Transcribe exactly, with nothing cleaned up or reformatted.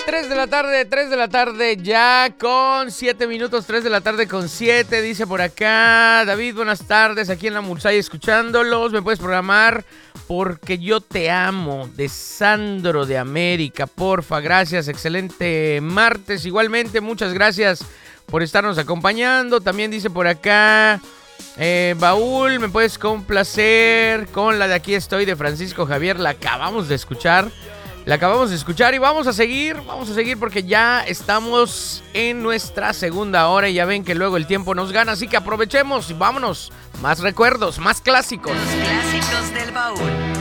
tres de la tarde, tres de la tarde ya con siete minutos, tres de la tarde con siete, dice por acá David, buenas tardes, aquí en la Mulsay escuchándolos, me puedes programar Porque yo te amo, de Sandro de América, porfa, gracias, excelente martes, igualmente, muchas gracias por estarnos acompañando, también dice por acá, eh, Baúl, me puedes complacer con la de Aquí estoy de Francisco Javier, la acabamos de escuchar. La acabamos de escuchar y vamos a seguir, vamos a seguir porque ya estamos en nuestra segunda hora y ya ven que luego el tiempo nos gana, así que aprovechemos y vámonos. Más recuerdos, más clásicos. Los clásicos del baúl.